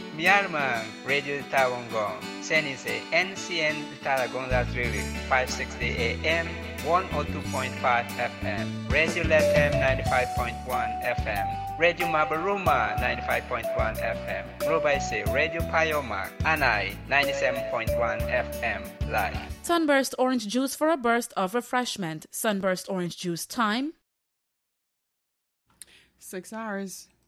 Myanmar, Radio Tawangong, Senise, NCN Talagonda Trili, 560 AM, 102.5 FM, Radio Lethem 95.1 FM, Radio Mabaruma 95.1 FM, Robaise, Radio Payoma, Anai 97.1 FM, live. Sunburst orange juice for a burst of refreshment. Sunburst orange juice time. 6 hours.